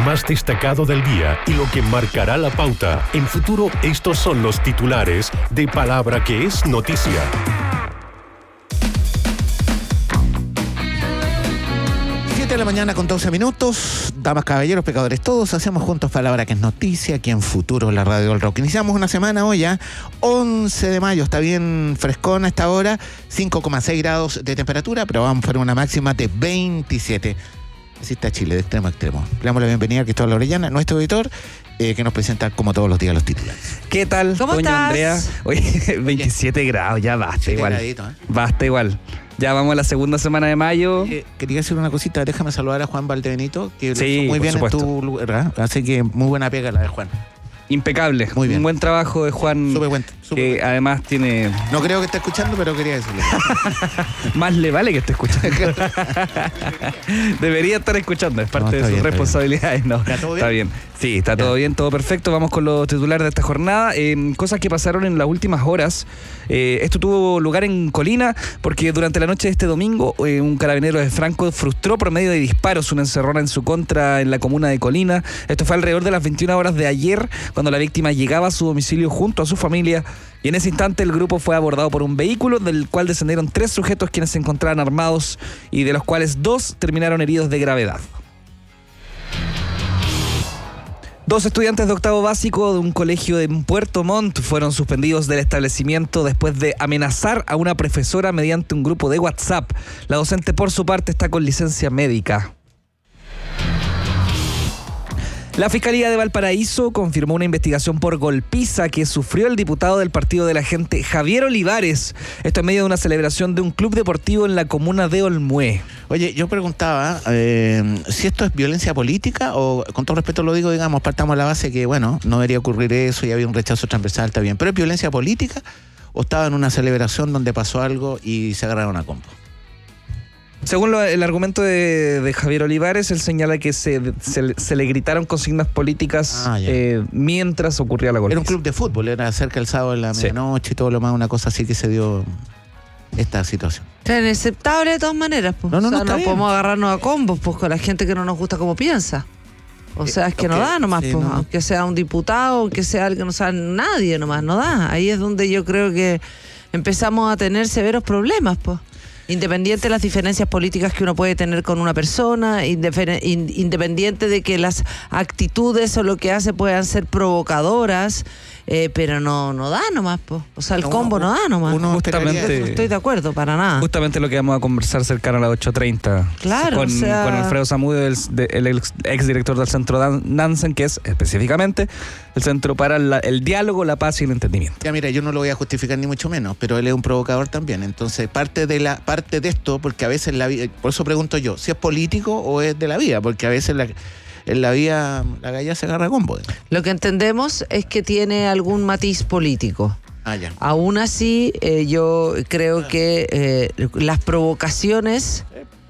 más destacado del día y lo que marcará la pauta. En Futuro, estos son los titulares de Palabra que es noticia. 7 de la mañana con 12 minutos. Damas, caballeros, pecadores todos, hacemos juntos Palabra que es noticia aquí en Futuro, la radio del rock. Iniciamos una semana hoy ya, 11 de mayo, está bien frescona a esta hora, 5,6 grados de temperatura, pero vamos por una máxima de 27. Así está Chile, de extremo a extremo. Le damos la bienvenida a Cristóbal Orellana, nuestro editor, que nos presenta como todos los días los titulares. ¿Qué tal, ¿Cómo doña estás? Andrea? Oye, 27 grados, ya basta igual. Gradito, ¿eh? Basta igual. Ya vamos a la segunda semana de mayo. Quería decir una cosita, déjame saludar a Juan Valdebenito, que Sí, lo hizo muy por bien supuesto. en tu lugar, ¿verdad? Así que muy buena pega la de Juan. Impecable. Muy bien. Un buen trabajo de Juan. Súper buen. Que además tiene... No creo que esté escuchando, pero quería decirlo. Más le vale que esté escuchando. Debería estar escuchando, es parte No, de está sus bien, responsabilidades. No, ¿Está todo bien? Está bien. Sí, está todo bien, todo perfecto. Vamos con los titulares de esta jornada. Cosas que pasaron en las últimas horas. Esto tuvo lugar en Colina porque durante la noche de este domingo un carabinero de Franco frustró por medio de disparos una encerrona en su contra en la comuna de Colina. Esto fue alrededor de las 21 horas de ayer, cuando la víctima llegaba a su domicilio junto a su familia, y en ese instante el grupo fue abordado por un vehículo del cual descendieron 3 sujetos quienes se encontraban armados y de los cuales 2 terminaron heridos de gravedad. 2 estudiantes de octavo básico de un colegio en Puerto Montt fueron suspendidos del establecimiento después de amenazar a una profesora mediante un grupo de WhatsApp. La docente, por su parte, está con licencia médica. La Fiscalía de Valparaíso confirmó una investigación por golpiza que sufrió el diputado del Partido de la Gente, Javier Olivares. Esto en medio de una celebración de un club deportivo en la comuna de Olmué. Oye, yo preguntaba si esto es violencia política o, con todo respeto lo digo, digamos, partamos de la base que, bueno, no debería ocurrir eso y había un rechazo transversal, está bien. ¿Pero es violencia política o estaba en una celebración donde pasó algo y se agarraron a combo? Según el argumento de Javier Olivares, él señala que se le gritaron consignas políticas mientras ocurría la golpiza. Era un club de fútbol, era cerca del sábado de la Sí. medianoche y todo lo más, una cosa así que se dio esta situación. O sea, inaceptable de todas maneras, pues. No, o sea, está no bien. podemos agarrarnos a combos pues con la gente que no nos gusta como piensa. O sea, es que no ok, da nomás, sí, pues, no. aunque sea un diputado, aunque sea alguien que no sabe nadie nomás, no da. Ahí es donde yo creo que empezamos a tener severos problemas, pues. Independiente de las diferencias políticas que uno puede tener con una persona, independiente de que las actitudes o lo que hace puedan ser provocadoras, pero no da nomás, po. O sea, el combo no da nomás. Uno Justamente- esperaría- No estoy de acuerdo, para nada. Justamente lo que vamos a conversar cercano a las 8:30. Claro, con, o sea- con Alfredo Zamudio, el exdirector del Centro Nansen, que es específicamente el Centro para el Diálogo, la Paz y el Entendimiento. Ya mira, yo no lo voy a justificar ni mucho menos, pero él es un provocador también. Entonces, parte de esto, porque a veces la vida, por eso pregunto yo, si es político o es de la vida, porque a veces en la vida la galla se agarra a combo. Lo que entendemos es que tiene algún matiz político. Ah, ya. Aún así, yo creo que las provocaciones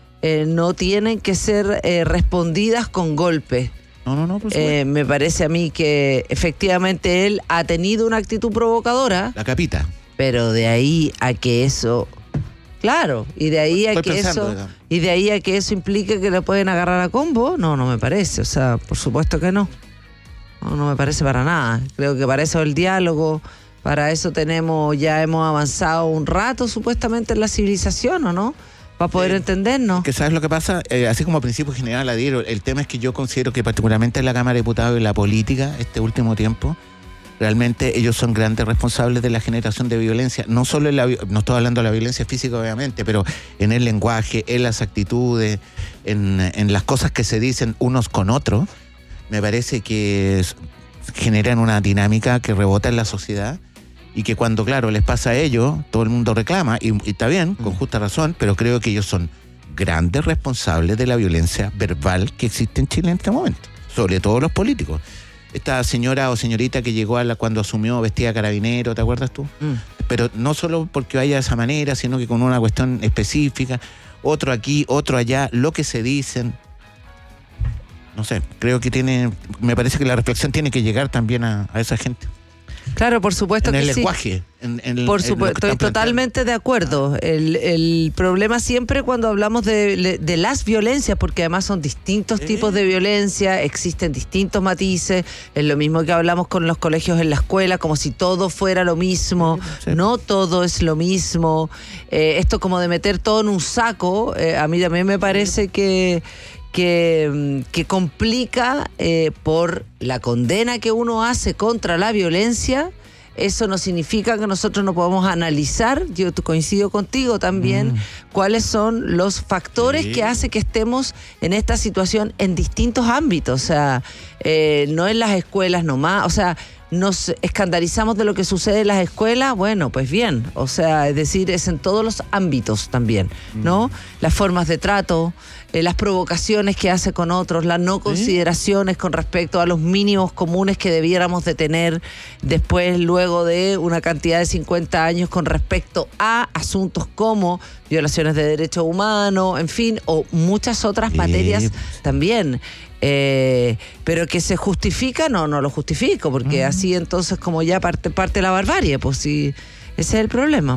no tienen que ser respondidas con golpe. No, por supuesto. Me parece a mí que efectivamente él ha tenido una actitud provocadora, La capita. pero de ahí a que eso, claro, y de ahí a Estoy que pensando, eso, digamos. y de ahí a que eso implique que le pueden agarrar a combo, no me parece, o sea, por supuesto que no. No me parece para nada. Creo que para eso el diálogo, para eso ya hemos avanzado un rato supuestamente en la civilización, ¿o no? Para poder entendernos. Que sabes lo que pasa, así como principio general adhiero, el tema es que yo considero que particularmente en la Cámara de Diputados y la política este último tiempo, realmente ellos son grandes responsables de la generación de violencia, no solo no estoy hablando de la violencia física obviamente, pero en el lenguaje, en las actitudes, en las cosas que se dicen unos con otros. Me parece que generan una dinámica que rebota en la sociedad y que cuando, claro, les pasa a ellos, todo el mundo reclama, y está bien, con justa razón, pero creo que ellos son grandes responsables de la violencia verbal que existe en Chile en este momento, sobre todo los políticos. Esta señora o señorita que llegó cuando asumió vestida de carabinero, ¿te acuerdas tú? Pero no solo porque vaya de esa manera, sino que con una cuestión específica, otro aquí, otro allá, lo que se dicen. No sé, creo que me parece que la reflexión tiene que llegar también a esa gente. Claro, por supuesto en que el sí. lenguaje. Por supuesto, estoy totalmente de acuerdo. El problema siempre cuando hablamos de las violencias, porque además son distintos tipos de violencia, existen distintos matices, es lo mismo que hablamos con los colegios en la escuela, como si todo fuera lo mismo, no todo es lo mismo. Esto como de meter todo en un saco, a mí también me parece que complica por la condena que uno hace contra la violencia. Eso no significa que nosotros no podamos analizar, yo coincido contigo también, cuáles son los factores que hacen que estemos en esta situación en distintos ámbitos. O sea, no en las escuelas nomás, o sea, nos escandalizamos de lo que sucede en las escuelas, bueno, pues bien, o sea, es decir, es en todos los ámbitos también, ¿no? Las formas de trato, las provocaciones que hace con otros, las no consideraciones con respecto a los mínimos comunes que debiéramos de tener después, luego de una cantidad de 50 años con respecto a asuntos como violaciones de derechos humanos, en fin, o muchas otras materias también. Pero que se justifica, no lo justifico, porque así entonces como ya parte la barbarie, pues sí, ese es el problema.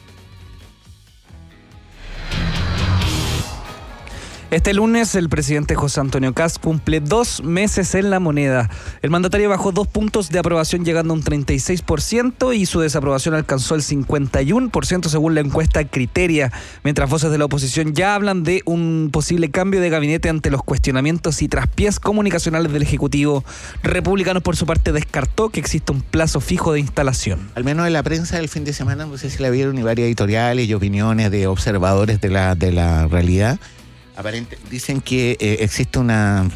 Este lunes el presidente José Antonio Kast cumple 2 meses en la moneda. El mandatario bajó 2 puntos de aprobación llegando a un 36% y su desaprobación alcanzó el 51% según la encuesta Criteria, mientras voces de la oposición ya hablan de un posible cambio de gabinete ante los cuestionamientos y traspiés comunicacionales del Ejecutivo. Republicanos por su parte descartó que exista un plazo fijo de instalación. Al menos en la prensa del fin de semana, no sé si la vieron, y varias editoriales y opiniones de observadores de la realidad. Dicen que existe una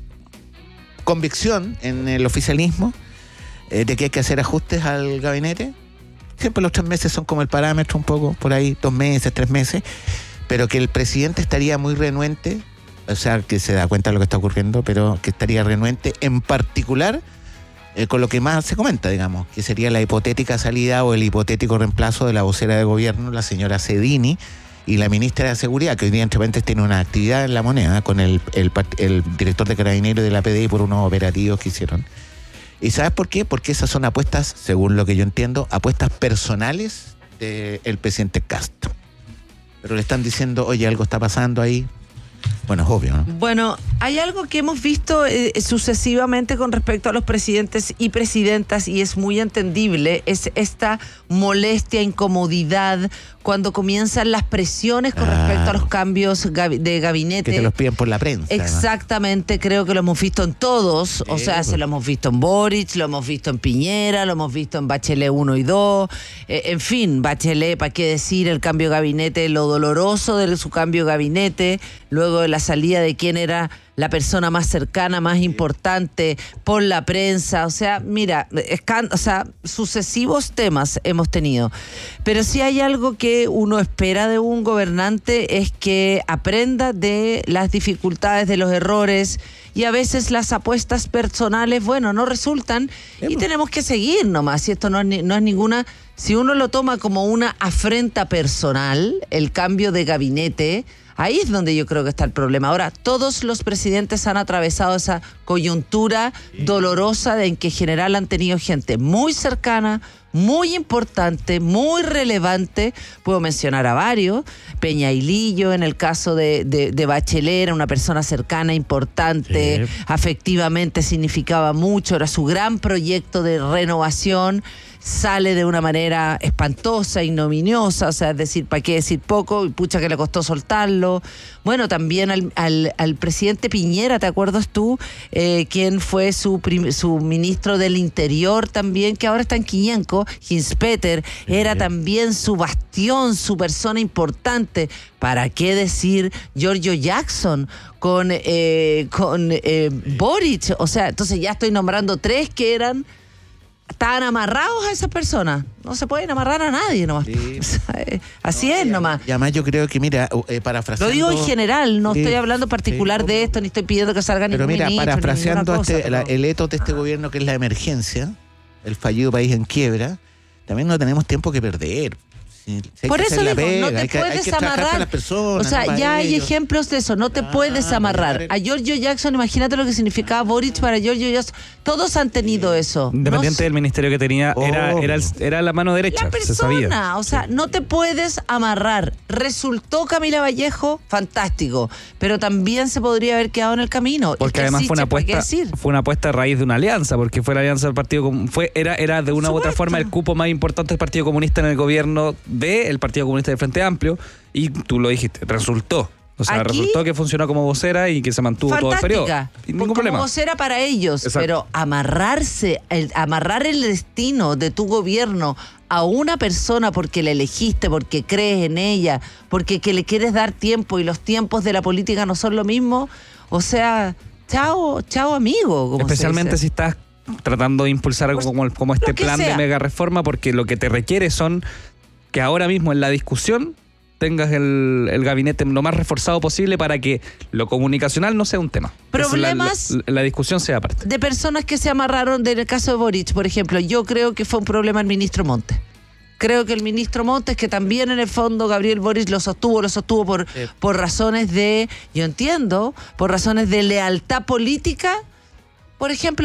convicción en el oficialismo de que hay que hacer ajustes al gabinete. Siempre los 3 meses son como el parámetro, un poco por ahí, 2 meses, 3 meses, pero que el presidente estaría muy renuente, o sea, que se da cuenta de lo que está ocurriendo, pero que estaría renuente en particular con lo que más se comenta, digamos, que sería la hipotética salida o el hipotético reemplazo de la vocera de gobierno, la señora Cedini, y la ministra de Seguridad, que hoy día entre paréntesis tiene una actividad en La Moneda con el director de Carabineros de la PDI por unos operativos que hicieron. ¿Y sabes por qué? Porque esas son apuestas, según lo que yo entiendo, apuestas personales del presidente Kast. Pero le están diciendo, oye, algo está pasando ahí. Bueno, es obvio, ¿no? Bueno, hay algo que hemos visto sucesivamente con respecto a los presidentes y presidentas, y es muy entendible, es esta molestia, incomodidad, cuando comienzan las presiones con respecto a los cambios de gabinete. Que te los piden por la prensa. Exactamente, además. Creo que lo hemos visto en todos, o sea, se lo hemos visto en Boric, lo hemos visto en Piñera, lo hemos visto en Bachelet 1 y 2, en fin, Bachelet, ¿para qué decir el cambio de gabinete, lo doloroso de su cambio de gabinete, luego de la salida de quién era la persona más cercana, más importante, por la prensa, o sea, mira, sucesivos temas hemos tenido. Pero sí hay algo que uno espera de un gobernante, es que aprenda de las dificultades, de los errores, y a veces las apuestas personales, bueno, no resultan, y tenemos que seguir nomás, y esto no es ninguna, si uno lo toma como una afrenta personal, el cambio de gabinete, ahí es donde yo creo que está el problema. Ahora, todos los presidentes han atravesado esa coyuntura dolorosa en que en general han tenido gente muy cercana, muy importante, muy relevante. Puedo mencionar a varios. Peña y Lillo, en el caso de Bachelet, era una persona cercana, importante, afectivamente significaba mucho, era su gran proyecto de renovación. Sale de una manera espantosa, ignominiosa, o sea, es decir, ¿para qué decir poco? Y pucha que le costó soltarlo. Bueno, también al presidente Piñera, ¿te acuerdas tú? Quien fue su ministro del Interior también, que ahora está en Quiñenco, Hinspeter, era también su bastión, su persona importante. ¿Para qué decir Giorgio Jackson con Boric? O sea, entonces ya estoy nombrando 3 que estaban amarrados a esas personas. No se pueden amarrar a nadie nomás. Sí. Así es nomás. Y además yo creo que, mira, parafraseando... Lo digo en general, no estoy hablando particular de esto, ni estoy pidiendo que salga ningún ministro. Pero mira, parafraseando el etos de este gobierno, que es la emergencia, el fallido país en quiebra, también no tenemos tiempo que perder. Sí, hay Por que eso hacer la digo, no pega, te hay que puedes trabajar para amarrar. las personas, O sea, no para ya hay ellos. ejemplos de eso. No te puedes amarrar. A Giorgio Jackson, imagínate lo que significaba Boric para Giorgio Jackson. Todos han tenido eso. Independiente No del ministerio que tenía, era la mano derecha, la se sabía. persona, o sea, no te puedes amarrar. Resultó Camila Vallejo, fantástico, pero también se podría haber quedado en el camino. Porque ¿Y qué además existe? fue una apuesta a raíz de una alianza, porque fue la alianza del Partido era de una u otra supuesto. forma el cupo más importante del Partido Comunista en el gobierno del Partido Comunista del Frente Amplio, y tú lo dijiste, resultó. O sea, Aquí, resultó que funcionó como vocera y que se mantuvo todo el periodo. Y ningún como problema. vocera para ellos, Exacto. pero amarrar el destino de tu gobierno a una persona porque la elegiste, porque crees en ella, porque que le quieres dar tiempo y los tiempos de la política no son lo mismo, o sea, chao amigo. Como Especialmente si estás tratando de impulsar algo como este lo que plan de sea. mega reforma, porque lo que te requiere son que ahora mismo en la discusión tengas el gabinete lo más reforzado posible para que lo comunicacional no sea un tema. Problemas La discusión sea aparte. de personas que se amarraron. En el caso de Boric, por ejemplo, yo creo que fue un problema el ministro Montes. Creo que el ministro Montes, que también en el fondo Gabriel Boric lo sostuvo por razones de, yo entiendo, por razones de lealtad política. Por ejemplo,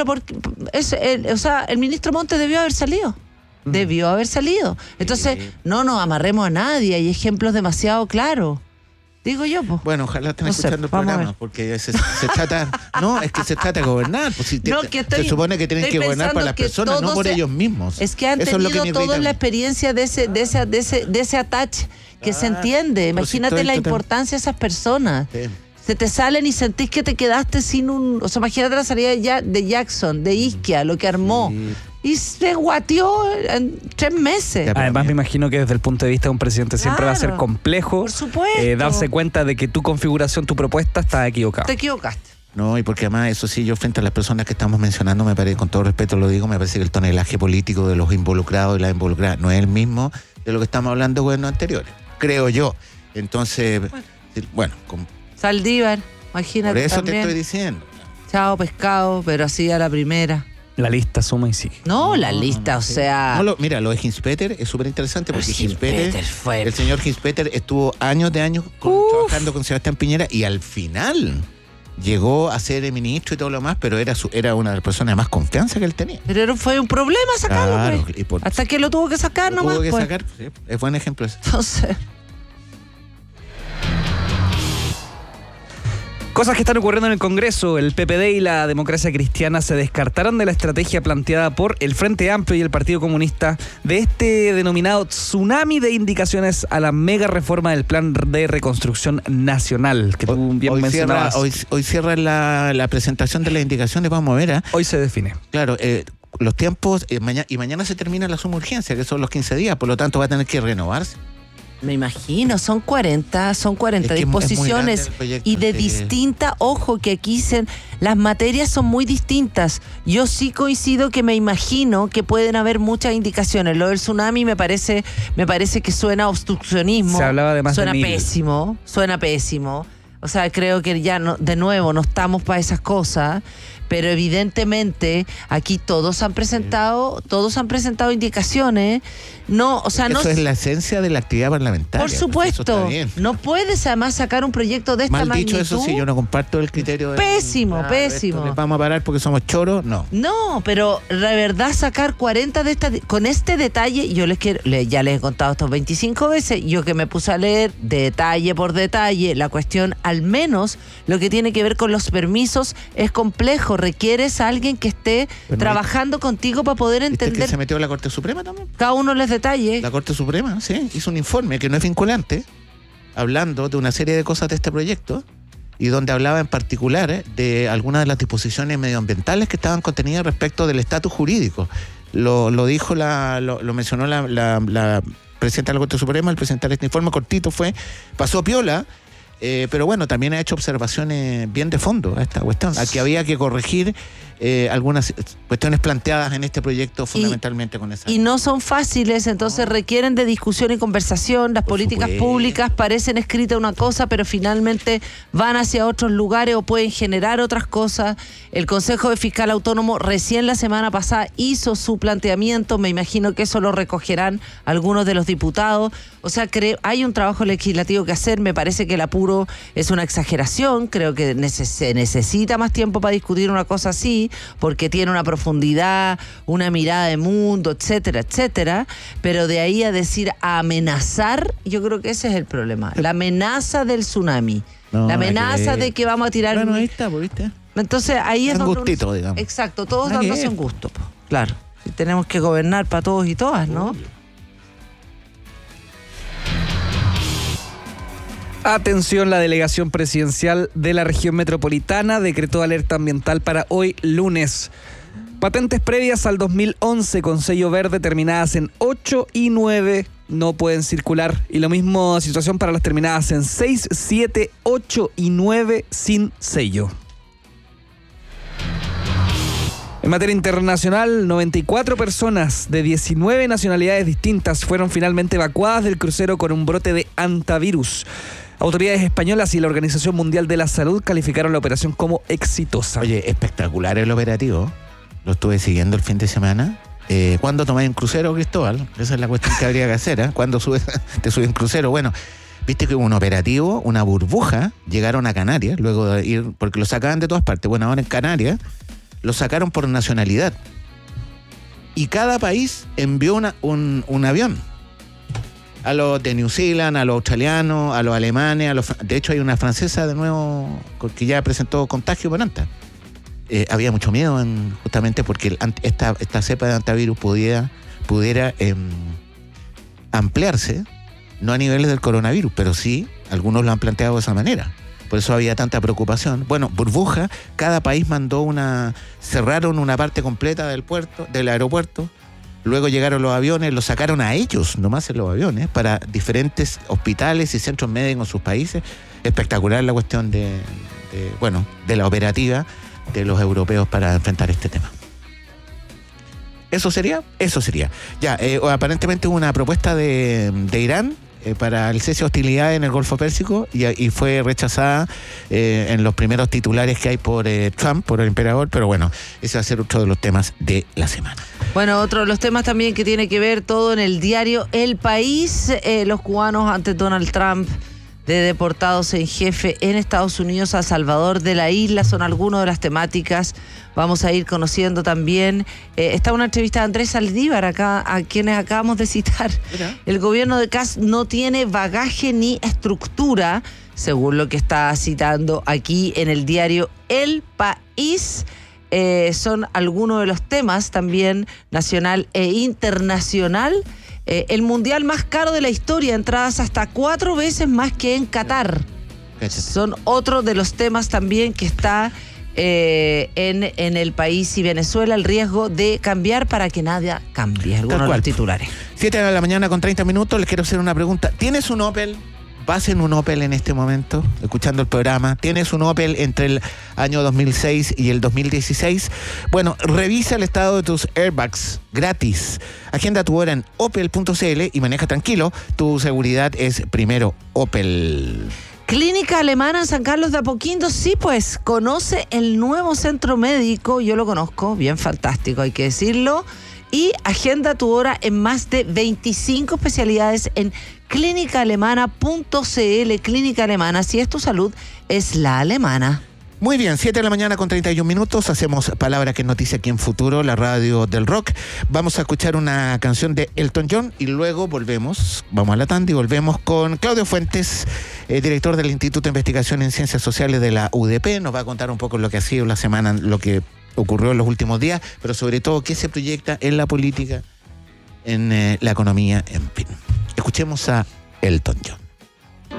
el ministro Montes debió haber salido. Debió haber salido. Entonces, no nos amarremos a nadie. Hay ejemplos demasiado claros. Digo yo, pues. Bueno, ojalá estén No sé, escuchando el vamos a programa, ver. porque se trata, no, es que se trata de gobernar, pues si No, que se supone que tienen que gobernar para las que personas, no todos por ellos mismos. Es que han Eso es lo que tenido me toda irrita a la mí. experiencia de ese attach que se entiende. pero si Imagínate estoy la total- importancia de esas personas. Sí. Se te salen y sentís que te quedaste sin un... O sea, imagínate la salida de Jackson, de Isquia, lo que armó. Sí. Y se guateó en 3 meses. Ya, pero Además, me mira. imagino que desde el punto de vista de un presidente siempre va a ser Claro, complejo por supuesto. darse cuenta de que tu configuración, tu propuesta está equivocada. Te equivocaste. No, y porque además, eso sí, yo frente a las personas que estamos mencionando, me parece, con todo respeto lo digo, me parece que el tonelaje político de los involucrados y las involucradas no es el mismo de lo que estamos hablando de gobiernos anteriores, creo yo. Entonces, bueno, Saldívar, imagínate por eso también. te estoy diciendo. Chao, pescado, pero así a la primera. La lista suma y sigue. No, la lista, o sí. sea... No, mira, lo de Hinspeter es súper interesante porque Hinspeter fue- el señor Hinspeter estuvo años trabajando con Sebastián Piñera y al final llegó a ser ministro y todo lo más, pero era una de las personas de más confianza que él tenía. Pero fue un problema sacarlo, Claro, pues. y por- Hasta que lo tuvo que sacar Lo nomás, tuvo que pues. sacar, sí, es buen ejemplo ese. Entonces, Cosas que están ocurriendo en el Congreso. El PPD y la Democracia Cristiana se descartaron de la estrategia planteada por el Frente Amplio y el Partido Comunista de este denominado tsunami de indicaciones a la mega reforma del Plan de Reconstrucción Nacional, que tú bien mencionabas. Hoy cierra la presentación de las indicaciones, vamos a ver. Hoy se define. Claro, los tiempos, mañana se termina la suma urgencia, que son los 15 días, por lo tanto va a tener que renovarse. me imagino, son 40 Es que es muy grande disposiciones el proyecto, y de sí. distinta, ojo, que aquí las materias son muy distintas. Yo sí coincido que me imagino que pueden haber muchas indicaciones. Lo del tsunami me parece que suena a obstruccionismo. Se hablaba de más de suena 1000. suena pésimo. O sea, creo que ya no, de nuevo no estamos para esas cosas, pero evidentemente aquí todos han presentado indicaciones. No, o sea, no Eso es la esencia de la actividad parlamentaria. por Eso supuesto, está bien. no puedes además sacar un proyecto de esta Mal magnitud. dicho, eso sí, yo no comparto el criterio de... Pésimo, Claro, pésimo. esto les vamos a parar porque somos choros, no. No, pero la verdad sacar 40 de estas con este detalle, yo ya les he contado esto 25 veces, yo que me puse a leer detalle por detalle, la cuestión, al menos lo que tiene que ver con los permisos es complejo, requieres a alguien que esté Bueno, trabajando contigo para poder ¿Viste que entender se metió la Corte Suprema también? cada uno de los detalles. La Corte Suprema, sí, hizo un informe que no es vinculante, hablando de una serie de cosas de este proyecto y donde hablaba en particular de algunas de las disposiciones medioambientales que estaban contenidas respecto del estatus jurídico. Lo dijo, lo mencionó la presidenta de la Corte Suprema al presentar este informe cortito, pasó piola. Pero bueno, también ha hecho observaciones bien de fondo a esta cuestión, a que había que corregir algunas cuestiones planteadas en este proyecto fundamentalmente con esa. Y no son fáciles, entonces requieren de discusión y conversación. Las políticas públicas parecen escritas una cosa, pero finalmente van hacia otros lugares o pueden generar otras cosas. El Consejo de Fiscal Autónomo recién la semana pasada hizo su planteamiento, me imagino que eso lo recogerán algunos de los diputados. O sea, hay un trabajo legislativo que hacer. Me parece que el apuro es una exageración. Creo que se necesita más tiempo para discutir una cosa así, porque tiene una profundidad, una mirada de mundo, etcétera, etcétera. Pero de ahí a decir, a amenazar, yo creo que ese es el problema. La amenaza del tsunami. No, la amenaza de que vamos a tirar... Bueno, ahí está, ¿viste? Entonces ahí es donde... gustito, digamos. Exacto, todos dándose un gusto. Claro, si tenemos que gobernar para todos y todas, ¿no? Atención, la delegación presidencial de la región metropolitana decretó alerta ambiental para hoy lunes. Patentes previas al 2011 con sello verde terminadas en 8 y 9 no pueden circular. Y lo mismo situación para las terminadas en 6, 7, 8 y 9 sin sello. En materia internacional, 94 personas de 19 nacionalidades distintas fueron finalmente evacuadas del crucero con un brote de hantavirus. Autoridades españolas y la Organización Mundial de la Salud calificaron la operación como exitosa. Oye, espectacular el operativo. Lo estuve siguiendo el fin de semana. ¿Cuándo tomáis un crucero, Cristóbal? Esa es la cuestión que habría que hacer, ¿eh? ¿Cuándo te subes un crucero? Bueno, viste que hubo un operativo, una burbuja, llegaron a Canarias, luego de ir, porque lo sacaban de todas partes. Bueno, ahora en Canarias lo sacaron por nacionalidad. Y cada país envió un avión. A los de New Zealand, a los australianos, a los alemanes, de hecho hay una francesa de nuevo que ya presentó contagio por anta. Había mucho miedo justamente porque esta cepa de hantavirus pudiera ampliarse, no a niveles del coronavirus, pero sí, algunos lo han planteado de esa manera. Por eso había tanta preocupación. Bueno, burbuja, cada país cerraron una parte completa del aeropuerto. Luego llegaron los aviones, los sacaron a ellos, nomás en los aviones, para diferentes hospitales y centros médicos en sus países. Espectacular la cuestión de la operativa de los europeos para enfrentar este tema. ¿Eso sería? Eso sería. Ya, aparentemente hubo una propuesta de Irán para el cese de hostilidades en el Golfo Pérsico y fue rechazada en los primeros titulares que hay por Trump, por el emperador, pero bueno, ese va a ser otro de los temas de la semana. Bueno, otro de los temas también que tiene que ver todo en el diario El País, los cubanos ante Donald Trump de deportados en jefe en Estados Unidos a Salvador de la Isla, son algunas de las temáticas. Vamos a ir conociendo también. Está una entrevista de Andrés Saldívar acá, a quienes acabamos de citar. Mira. El gobierno de Kast no tiene bagaje ni estructura, según lo que está citando aquí en el diario El País. Son algunos de los temas también nacional e internacional. El mundial más caro de la historia, entradas hasta 4 veces más que en Qatar. Son otro de los temas también que está en El País y Venezuela, el riesgo de cambiar para que nada cambie. Algunos de los titulares. 7 de la mañana con 30 minutos, les quiero hacer una pregunta. ¿Tienes un Opel? ¿Vas en un Opel en este momento, escuchando el programa? ¿Tienes un Opel entre el año 2006 y el 2016? Bueno, revisa el estado de tus airbags gratis. Agenda tu hora en opel.cl y maneja tranquilo. Tu seguridad es primero Opel. Clínica Alemana en San Carlos de Apoquindo, sí, pues, conoce el nuevo centro médico, yo lo conozco, bien fantástico, hay que decirlo, y agenda tu hora en más de 25 especialidades en clínicaalemana.cl. Clínica Alemana, si es tu salud, es la alemana. Muy bien, 7 de la mañana con 31 minutos, hacemos Palabra que es Noticia aquí en Futuro, la radio del rock. Vamos a escuchar una canción de Elton John y luego vamos a la tanda y volvemos con Claudio Fuentes, director del Instituto de Investigación en Ciencias Sociales de la UDP. Nos va a contar un poco lo que ha sido la semana, lo que ocurrió en los últimos días, pero sobre todo qué se proyecta en la política, en la economía, en fin. Escuchemos a Elton John.